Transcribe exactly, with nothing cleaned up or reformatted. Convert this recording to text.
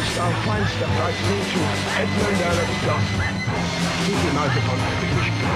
Our fine stuff, I seem to Edmund Alexander. Keep your eyes upon every mission.